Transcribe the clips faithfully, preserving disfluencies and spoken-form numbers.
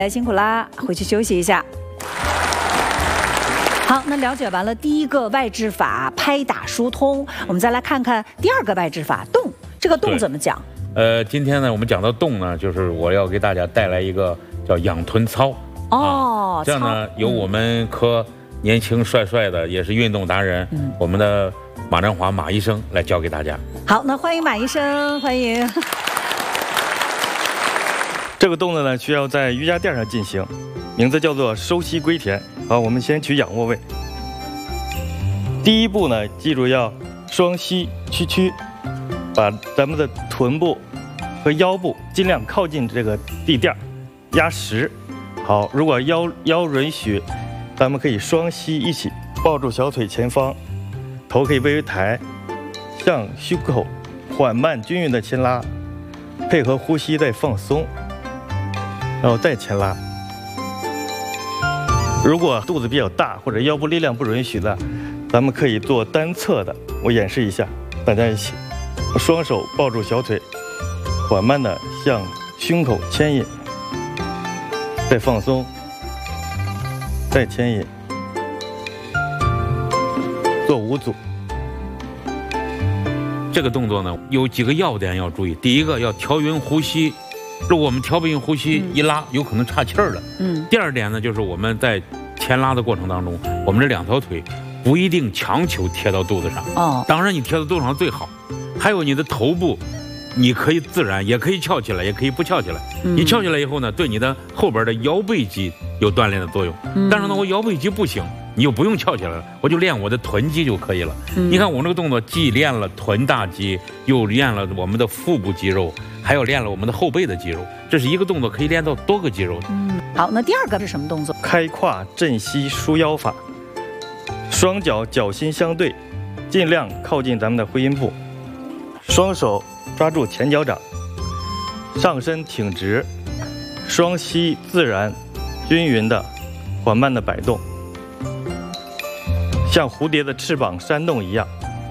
来辛苦啦，回去休息一下。好，那了解完了第一个外治法拍打疏通，我们再来看看第二个外治法动。这个动怎么讲？ 呃，今天呢，我们讲到动呢，就是我要给大家带来一个叫仰臀操。 哦， 啊、这样呢，由我们科年轻帅帅的，也是运动达人，嗯、我们的马占华马医生来教给大家。 好，那欢迎马医生，欢迎。 这个动作呢，需要在瑜伽垫上进行，名字叫做收膝归田。好，我们先取仰卧位。第一步呢，记住要双膝屈曲，把咱们的臀部和腰部尽量靠近这个地垫，压实。好，如果腰腰允许，咱们可以双膝一起抱住小腿前方，头可以微微抬，向胸口缓慢均匀的牵拉，配合呼吸再放松。然后再牵拉。如果肚子比较大或者腰部力量不允许的，咱们可以做单侧的。我演示一下，大家一起，双手抱住小腿，缓慢的向胸口牵引，再放松，再牵引，做五组。 这个动作呢，有几个要点要注意。第一个要调匀呼吸。如果我们调不匀呼吸，一拉有可能岔气儿了。嗯。第二点呢，就是我们在牵拉的过程当中，我们这两条腿不一定强求贴到肚子上。哦。当然，你贴到肚子上最好。还有你的头部，你可以自然，也可以翘起来，也可以不翘起来。嗯。你翘起来以后呢，对你的后边的腰背肌有锻炼的作用。嗯。但是呢，我腰背肌不行，你就不用翘起来了，我就练我的臀肌就可以了。嗯。你看我这个动作，既练了臀大肌，又练了我们的腹部肌肉。还有练了我们的后背的肌肉，这是一个动作可以练到多个肌肉。 嗯，好，那第二个是什么动作？ 开胯振膝舒腰法，双脚脚心相对，尽量靠近咱们的会阴部，双手抓住前脚掌，上身挺直，双膝自然、均匀的、缓慢的摆动，像蝴蝶的翅膀扇动一样。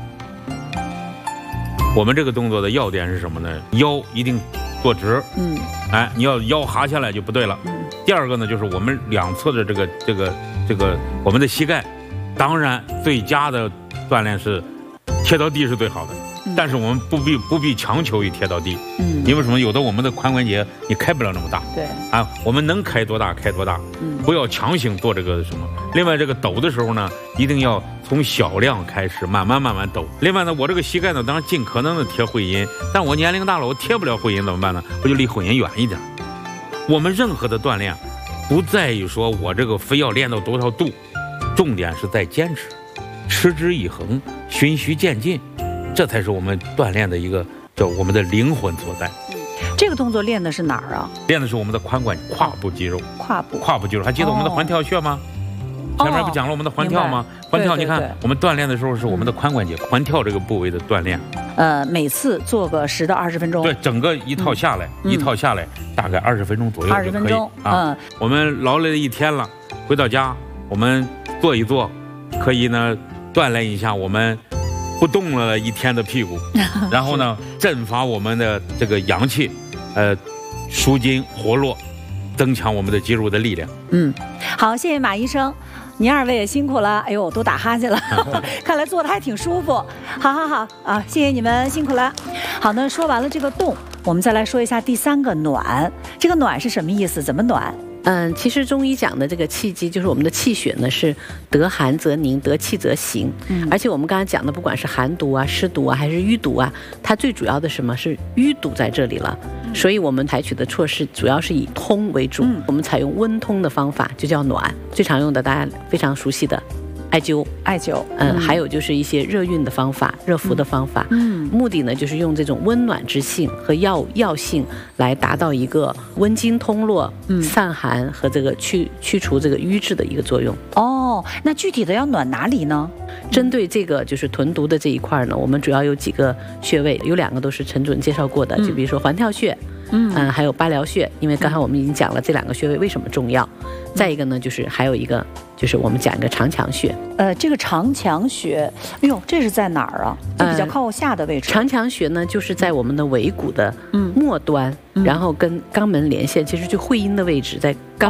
我们这个动作的要点是什么呢？腰一定坐直，嗯，哎，你要腰哈下来就不对了。嗯。第二个呢，就是我们两侧的这个这个这个我们的膝盖，当然最佳的锻炼是贴到地是最好的，嗯、但是我们不必不必强求于贴到地，嗯，因为什么？有的我们的髋关节你开不了那么大，对，啊，我们能开多大开多大，嗯，不要强行做这个什么。另外，这个抖的时候呢，一定要从小量开始，慢慢慢慢抖。另外呢，我这个膝盖呢，当然尽可能的贴会阴，但我年龄大了，我贴不了会阴怎么办呢？我就离会阴远一点。我们任何的锻炼，不在于说我这个非要练到多少度，重点是在坚持，持之以恒，循序渐进，这才是我们锻炼的一个叫我们的灵魂所在。 这个动作练的是哪儿啊？ 练的是我们的髋关节、胯部肌肉。 胯部， 胯部肌肉，还记得我们的环跳穴吗？哦、前面不讲了我们的环跳吗？环跳，你看我们锻炼的时候是我们的髋关节、环跳这个部位的锻炼。 呃，每次做个十到二十分钟。对， 整个一套下来，嗯、一套下来大概二十分钟左右就可以。二十分钟啊，嗯、我们劳累了一天了，回到家我们坐一坐，可以呢锻炼一下我们不动了一天的屁股，然后呢振发我们的这个阳气，呃，舒筋活络，增强我们的肌肉的力量。 嗯，好，谢谢马医生。您二位也辛苦了，哎呦，都打哈欠了，看来做的还挺舒服。好好好啊，谢谢你们辛苦了。好，那说完了这个动，我们再来说一下第三个暖。这个暖是什么意思？怎么暖？ 嗯，其实中医讲的这个气机，就是我们的气血呢是得寒则凝，得气则行。嗯，而且我们刚才讲的，不管是寒毒啊、湿毒啊，还是淤毒啊，它最主要的什么是淤堵在这里了。嗯、所以我们采取的措施主要是以通为主。嗯、我们采用温通的方法，就叫暖。最常用的大家非常熟悉的艾灸， 艾灸， 嗯，还有就是一些热运的方法、热敷的方法，嗯，目的呢就是用这种温暖之性和药药性来达到一个温经通络、嗯、散寒和这个去去除这个瘀滞的一个作用。 哦，那具体的要暖哪里呢？ 针对这个就是臀毒的这一块呢，我们主要有几个穴位，有两个都是陈主任介绍过的，就比如说环跳穴。 嗯、呃，还有八髎穴，因为刚才我们已经讲了这两个穴位为什么重要。再一个呢，就是还有一个，就是我们讲一个长强穴。 呃，这个长强穴，哎呦，这是在哪儿啊？就比较靠下的位置。 呃、长强穴呢，就是在我们的尾骨的末端，嗯、然后跟肛门连线，其实就会阴的位置，在肛。